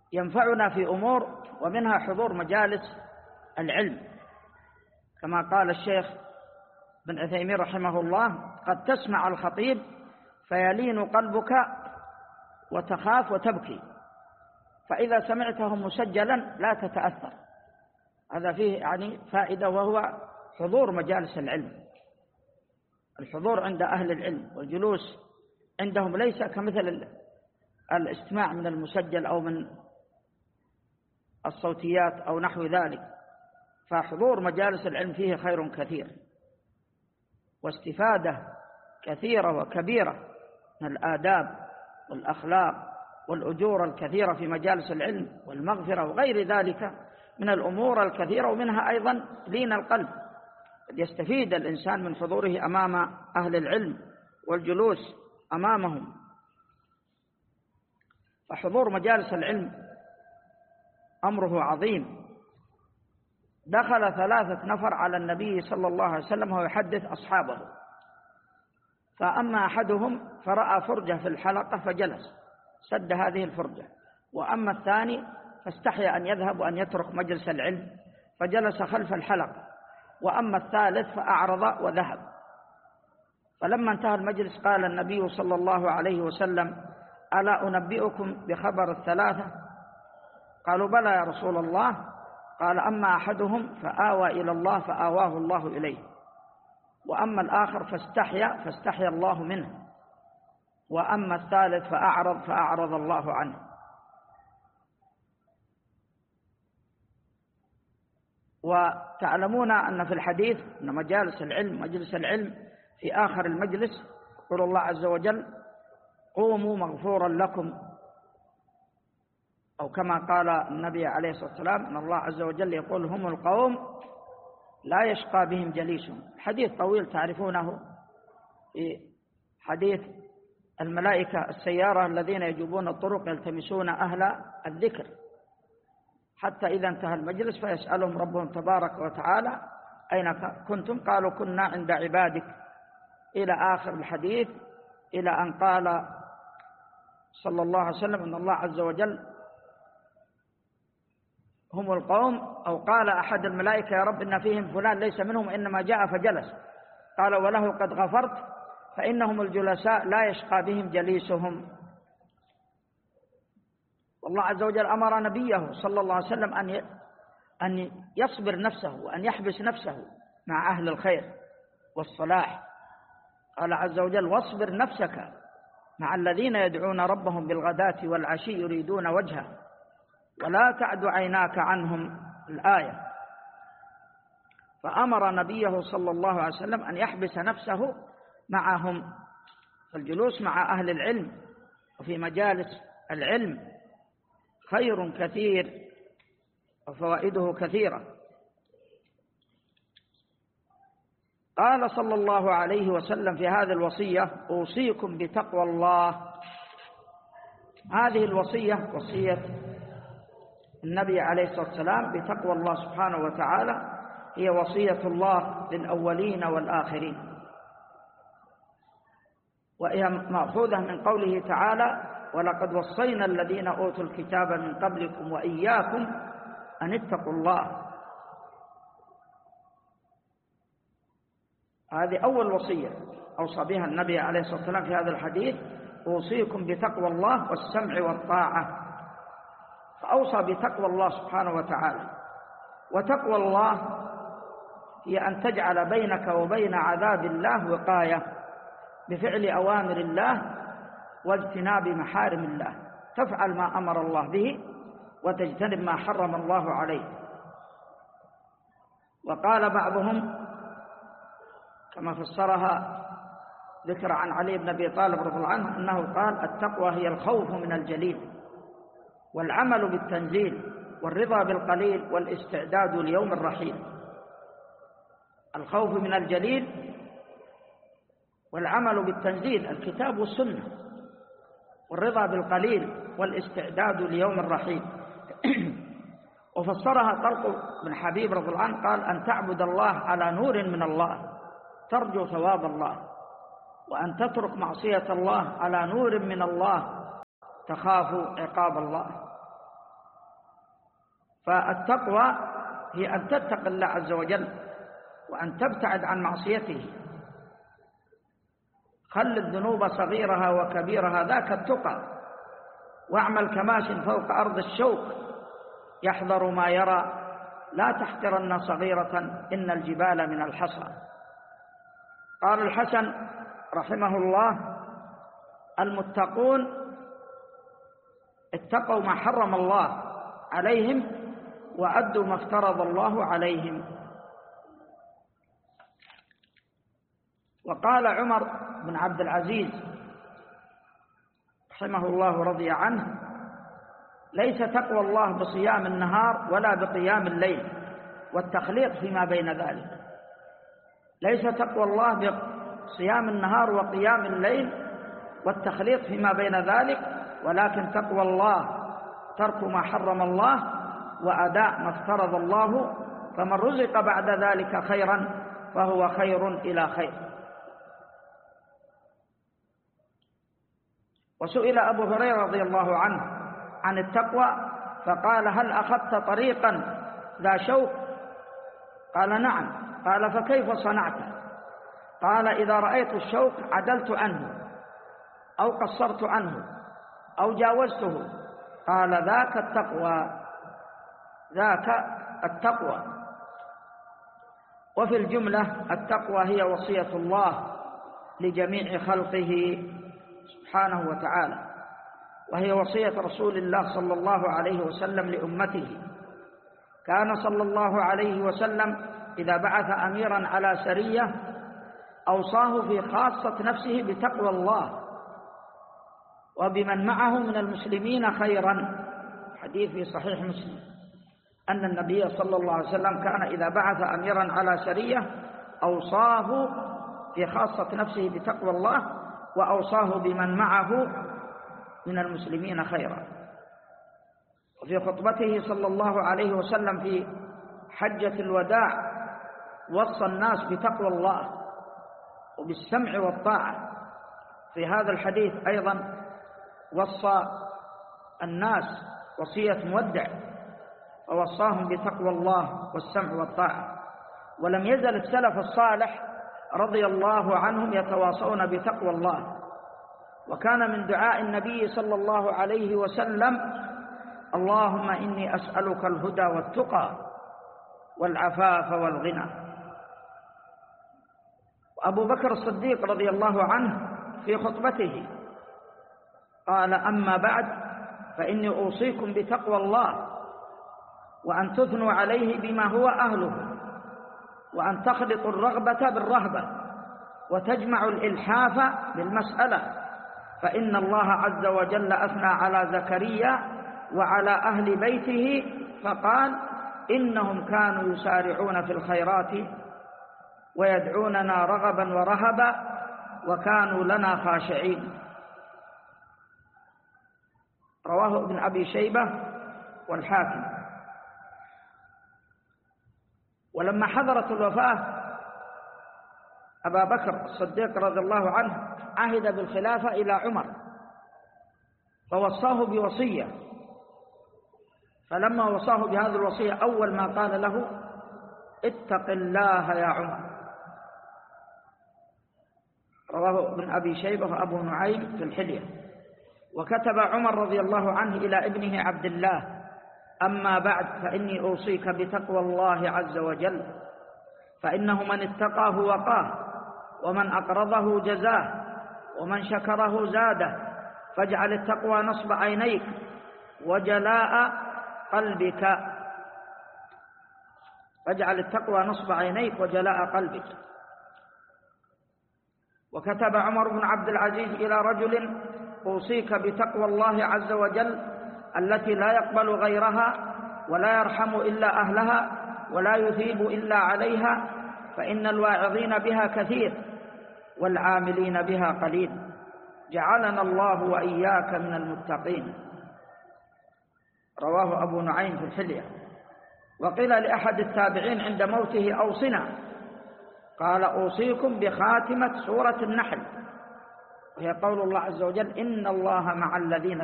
ينفعنا في أمور، ومنها حضور مجالس العلم، كما قال الشيخ بن عثيمين رحمه الله: قد تسمع الخطيب فيلين قلبك وتخاف وتبكي، فإذا سمعته مسجلا لا تتأثر. هذا فيه يعني فائدة، وهو حضور مجالس العلم. الحضور عند أهل العلم والجلوس عندهم ليس كمثل الاستماع من المسجل أو من الصوتيات أو نحو ذلك، فحضور مجالس العلم فيه خير كثير واستفادة كثيرة وكبيرة من الآداب والأخلاق والأجور الكثيرة في مجالس العلم والمغفرة وغير ذلك من الأمور الكثيرة، ومنها أيضا لين القلب. يستفيد الإنسان من حضوره أمام أهل العلم والجلوس أمامهم. فحضور مجالس العلم أمره عظيم. دخل 3 نفر على النبي صلى الله عليه وسلم وهو يحدث أصحابه، فأما أحدهم فرأى فرجة في الحلقة فجلس سد هذه الفرجة، وأما الثاني فاستحيا أن يذهب وأن يترك مجلس العلم فجلس خلف الحلقة، وأما الثالث فأعرض وذهب. فلما انتهى المجلس قال النبي صلى الله عليه وسلم: ألا أنبئكم بخبر ال3؟ قالوا: بلى يا رسول الله. قال: أما أحدهم فآوى إلى الله فآواه الله إليه، وأما الآخر فاستحيا الله منه، وأما الثالث فأعرض الله عنه. وتعلمون أن في الحديث أن مجلس العلم في آخر المجلس يقول الله عز وجل: قوموا مغفورا لكم، أو كما قال النبي عليه الصلاة والسلام أن الله عز وجل يقول: هم القوم لا يشقى بهم جليسهم. حديث طويل تعرفونه في حديث الملائكة السيارة الذين يجوبون الطرق يلتمسون أهل الذكر، حتى إذا انتهى المجلس فيسألهم ربهم تبارك وتعالى: أين كنتم؟ قالوا: كنا عند عبادك، إلى آخر الحديث، إلى أن قال صلى الله عليه وسلم أن الله عز وجل هم القوم، أو قال أحد الملائكة: يا رب إن فيهم فلان ليس منهم إنما جاء فجلس. قال: وله قد غفرت، فإنهم الجلساء لا يشقى بهم جليسهم. والله عز وجل أمر نبيه صلى الله عليه وسلم أن يصبر نفسه وأن يحبس نفسه مع أهل الخير والصلاح. قال عز وجل: واصبر نفسك مع الذين يدعون ربهم بالغداة والعشي يريدون وجهه ولا تعد عيناك عنهم، الآية. فأمر نبيه صلى الله عليه وسلم أن يحبس نفسه معهم. فالجلوس مع أهل العلم وفي مجالس العلم خير كثير وفوائده كثيرة. قال صلى الله عليه وسلم في هذه الوصية: أوصيكم بتقوى الله. هذه الوصية وصية النبي عليه الصلاة والسلام بتقوى الله سبحانه وتعالى، هي وصية الله للأولين والآخرين، وهي مأخوذة من قوله تعالى: ولقد وصينا الذين أوتوا الكتاب من قبلكم وإياكم أن اتقوا الله. هذه أول وصية أوصى بها النبي عليه الصلاة والسلام في هذا الحديث: أوصيكم بتقوى الله والسمع والطاعة. فأوصى بتقوى الله سبحانه وتعالى. وتقوى الله هي أن تجعل بينك وبين عذاب الله وقاية بفعل أوامر الله واجتناب محارم الله، تفعل ما أمر الله به وتجتنب ما حرم الله عليه. وقال بعضهم كما فسرها ذكر عن علي بن أبي طالب رضي الله عنه أنه قال: التقوى هي الخوف من الجليل والعمل بالتنزيل والرضا بالقليل والاستعداد ليوم الرحيل. الخوف من الجليل والعمل بالتنزيل الكتاب والسنة، والرضا بالقليل والاستعداد ليوم الرحيل. وفسرها طلق بن حبيب رضي الله عنه قال: أن تعبد الله على نور من الله ترجو ثواب الله، وأن تترك معصية الله على نور من الله تخاف عقاب الله. فالتقوى هي أن تتقي الله عز وجل وأن تبتعد عن معصيته. خل الذنوب صغيرها وكبيرها، ذاك التقى. واعمل كماش فوق أرض الشوك يحذر ما يرى، لا تحقرن صغيرة إن الجبال من الحصى. قال الحسن رحمه الله: المتقون اتقوا ما حرم الله عليهم وأدوا ما افترض الله عليهم. وقال عمر بن عبد العزيز رحمه الله رضي عنه: ليس تقوى الله بصيام النهار ولا بقيام الليل والتخليط فيما بين ذلك. ليس تقوى الله بصيام النهار وقيام الليل والتخليط فيما بين ذلك، ولكن تقوى الله ترك ما حرم الله وأداء ما افترض الله، فمن رزق بعد ذلك خيرا فهو خير إلى خير. وسئل أبو هريرة رضي الله عنه عن التقوى فقال: هل أخذت طريقا ذا شوك؟ قال: نعم. قال: فكيف صنعت؟ قال: إذا رأيت الشوك عدلت عنه أو قصرت عنه أو جاوزته. قال: ذاك التقوى، ذاك التقوى. وفي الجملة التقوى هي وصية الله لجميع خلقه سبحانه وتعالى، وهي وصية رسول الله صلى الله عليه وسلم لأمته. كان صلى الله عليه وسلم إذا بعث أميرا على سرية أوصاه في خاصة نفسه بتقوى الله وبمن معه من المسلمين خيرا. حديث في صحيح مسلم أن النبي صلى الله عليه وسلم كان إذا بعث أميرا على سرية أوصاه في خاصة نفسه بتقوى الله وأوصاه بمن معه من المسلمين خيرا. وفي خطبته صلى الله عليه وسلم في حجة الوداع وصى الناس بتقوى الله وبالسمع والطاعة. في هذا الحديث أيضا وصى الناس وصية مودع ووصاهم بتقوى الله والسمع والطاعة. ولم يزل السلف الصالح رضي الله عنهم يتواصون بتقوى الله، وكان من دعاء النبي صلى الله عليه وسلم: اللهم إني أسألك الهدى والتقى والعفاف والغنى. وأبو بكر الصديق رضي الله عنه في خطبته قال: أما بعد فإني أوصيكم بتقوى الله وأن تثنوا عليه بما هو أهله، وأن تخلطوا الرغبة بالرهبة وتجمعوا الإلحاف بالمسألة، فإن الله عز وجل أثنى على زكريا وعلى أهل بيته فقال: إنهم كانوا يسارعون في الخيرات ويدعوننا رغبا ورهبا وكانوا لنا خاشعين. رواه ابن أبي شيبة والحاكم. ولما حضرت الوفاة أبا بكر الصديق رضي الله عنه عهد بالخلافة إلى عمر فوصاه بوصية، فلما وصاه بهذه الوصية أول ما قال له: اتق الله يا عمر. رواه ابن أبي شيبة وأبو نعيم في الحلية. وكتب عمر رضي الله عنه إلى ابنه عبد الله: أما بعد فإني أوصيك بتقوى الله عز وجل، فإنه من اتقاه وقاه، ومن أقرضه جزاه، ومن شكره زاده، فاجعل التقوى نصب عينيك وجلاء قلبك. فاجعل التقوى نصب عينيك وجلاء قلبك. وكتب عمر بن عبد العزيز إلى رجل: أوصيك بتقوى الله عز وجل التي لا يقبل غيرها ولا يرحم إلا أهلها ولا يثيب إلا عليها، فإن الواعظين بها كثير والعاملين بها قليل، جعلنا الله وإياك من المتقين. رواه أبو نعيم في الحلية. وقيل لأحد التابعين عند موته: أوصنا. قال: أوصيكم بخاتمة سورة النحل، وهي قول الله عز وجل: إن الله مع الذين